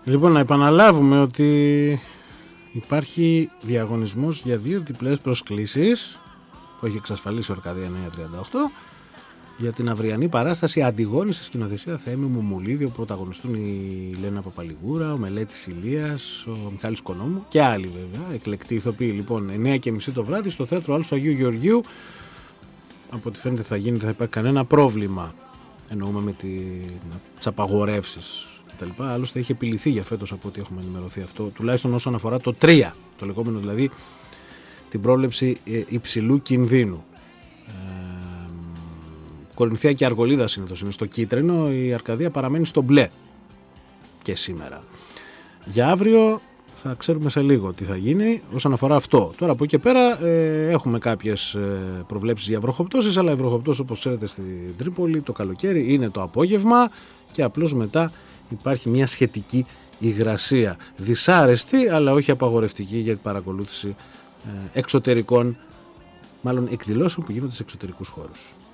Λοιπόν, να επαναλάβουμε ότι υπάρχει διαγωνισμός για 2 διπλές προσκλήσεις που έχει εξασφαλίσει ο Αρκαδία 938 για την αυριανή παράσταση Αντιγόνη σε σκηνοθεσία Θέμη Μουμουλίδη, όπου πρωταγωνιστούν η Λένα Παπαλιγούρα, ο Μελέτης Ηλίας, ο Μιχάλης Κονόμου και άλλοι βέβαια, εκλεκτοί ηθοποιοί. Λοιπόν, 9:30 το βράδυ στο Θέατρο Άλσου Αγίου Γεωργίου. Από ό,τι φαίνεται θα υπάρχει κανένα πρόβλημα, εννοούμε με τις απαγορεύσεις κτλ. Άλλωστε έχει επιληθεί για φέτος από ό,τι έχουμε ενημερωθεί αυτό, τουλάχιστον όσον αφορά το 3, το λεγόμενο δηλαδή την πρόβλεψη υψηλού κινδύνου. Κορινθία και Αργολίδα συνήθως είναι στο κίτρινο, η Αρκαδία παραμένει στο μπλε και σήμερα. Για αύριο θα ξέρουμε σε λίγο τι θα γίνει όσον αφορά αυτό. Τώρα από εκεί και πέρα έχουμε κάποιες προβλέψεις για βροχοπτώσεις, αλλά οι βροχοπτώσεις, όπως ξέρετε, στην Τρίπολη το καλοκαίρι είναι το απόγευμα και απλώς μετά υπάρχει μια σχετική υγρασία. Δυσάρεστη, αλλά όχι απαγορευτική για την παρακολούθηση εξωτερικών, μάλλον εκδηλώσεων που γίνονται σε εξωτερικούς χώρους.